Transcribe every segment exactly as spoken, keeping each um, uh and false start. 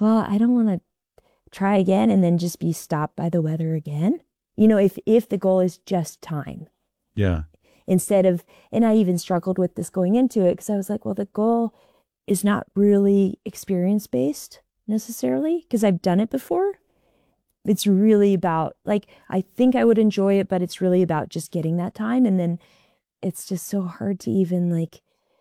well, I don't want to try again and then just be stopped by the weather again. You know, if, if the goal is just time. Yeah. Instead of, and I even struggled with this going into it because I was like, well, the goal is not really experience based necessarily because I've done it before. It's really about like, I think I would enjoy it, but it's really about just getting that time. And then it's just so hard to even like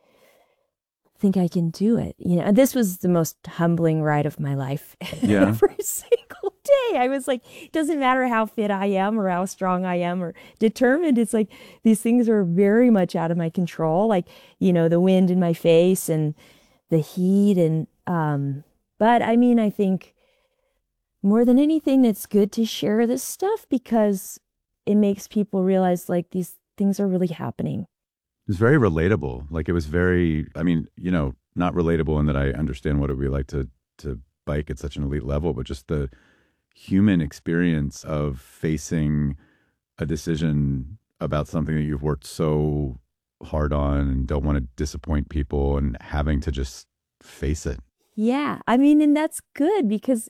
think I can do it. You know, and this was the most humbling ride of my life. Yeah. Every single day. I was like, it doesn't matter how fit I am or how strong I am or determined. It's like these things are very much out of my control. Like, you know, the wind in my face and the heat and, um, but I mean, I think more than anything, it's good to share this stuff because it makes people realize like these things are really happening. It was very relatable. Like it was very, I mean, you know, not relatable in that I understand what it would be like to, to bike at such an elite level, but just the human experience of facing a decision about something that you've worked so hard on and don't want to disappoint people and having to just face it. Yeah. I mean, and that's good because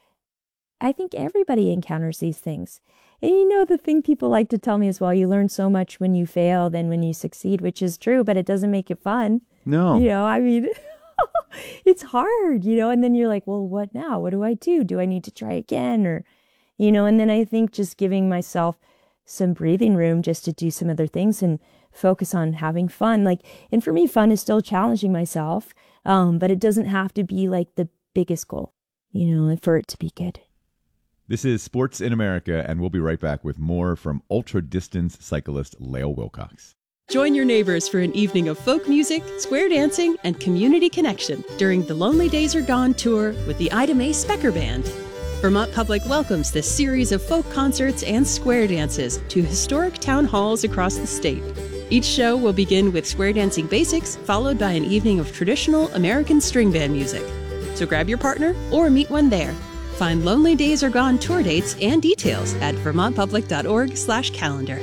I think everybody encounters these things. And you know, the thing people like to tell me is, well, you learn so much when you fail than when you succeed, which is true, but it doesn't make it fun. No. You know, I mean, it's hard, you know, and then you're like, well, what now? What do I do? Do I need to try again? Or, you know, and then I think just giving myself some breathing room just to do some other things and focus on having fun. Like, and for me, fun is still challenging myself, um, but it doesn't have to be like the biggest goal, you know, for it to be good. This is Sports in America, and we'll be right back with more from ultra-distance cyclist Lael Wilcox. Join your neighbors for an evening of folk music, square dancing, and community connection during the Lonely Days Are Gone tour with the Ida Mae Specker Band. Vermont Public welcomes this series of folk concerts and square dances to historic town halls across the state. Each show will begin with square dancing basics, followed by an evening of traditional American string band music. So grab your partner or meet one there. Find Lonely Days Are Gone tour dates and details at vermontpublic.org slash calendar.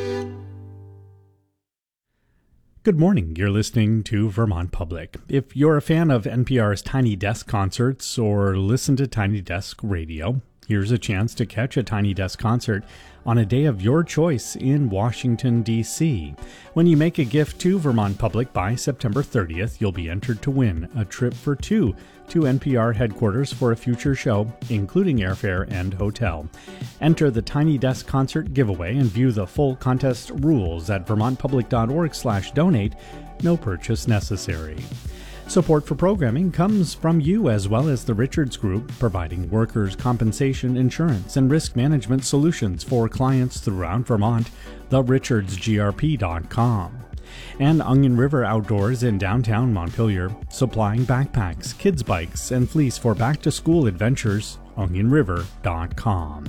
Good morning. You're listening to Vermont Public. If you're a fan of N P R's Tiny Desk concerts or listen to Tiny Desk Radio, here's a chance to catch a Tiny Desk concert on a day of your choice in Washington, D C When you make a gift to Vermont Public by September thirtieth, you'll be entered to win a trip for two to N P R headquarters for a future show, including airfare and hotel. Enter the Tiny Desk Concert giveaway and view the full contest rules at vermontpublic.org slash donate. No purchase necessary. Support for programming comes from you as well as the Richards Group, providing workers' compensation insurance and risk management solutions for clients throughout Vermont, the richards g r p dot com. And Onion River Outdoors in downtown Montpelier, supplying backpacks, kids' bikes, and fleece for back-to-school adventures, onion river dot com.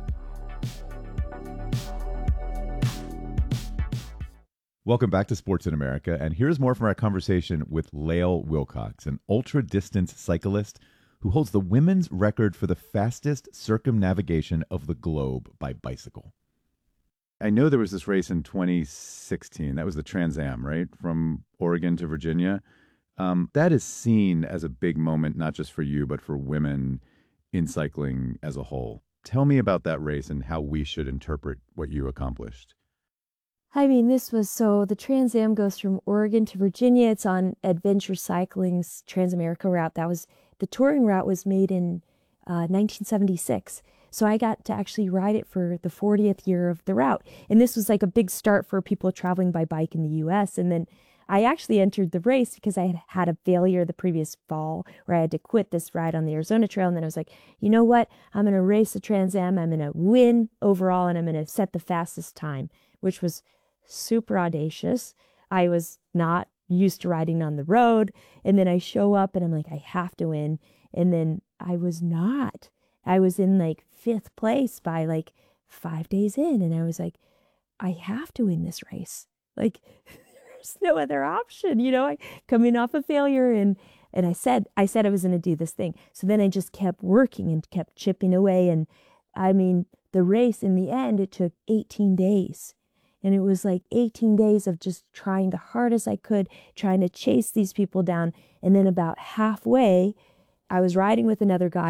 Welcome back to Sports in America, and here's more from our conversation with Lael Wilcox, an ultra-distance cyclist who holds the women's record for the fastest circumnavigation of the globe by bicycle. I know there was this race in twenty sixteen. That was the Trans Am, right? From Oregon to Virginia. Um, that is seen as a big moment, not just for you, but for women in cycling as a whole. Tell me about that race and how we should interpret what you accomplished. I mean, this was so the Trans Am goes from Oregon to Virginia. It's on Adventure Cycling's Transamerica route. That was the touring route was made in uh, nineteen seventy-six. So I got to actually ride it for the fortieth year of the route. And this was like a big start for people traveling by bike in the U S. And then I actually entered the race because I had had a failure the previous fall where I had to quit this ride on the Arizona Trail. And then I was like, you know what? I'm going to race the Trans Am. I'm going to win overall, and I'm going to set the fastest time, which was super audacious. I was not used to riding on the road. And then I show up and I'm like, I have to win. And then I was not. I was in like fifth place by like five days in. And I was like, I have to win this race. Like, there's no other option, you know, I coming off a failure. And, and I said, I said I was going to do this thing. So then I just kept working and kept chipping away. And I mean, the race in the end, it took eighteen days. And it was like eighteen days of just trying the hardest I could, trying to chase these people down. And then about halfway, I was riding with another guy.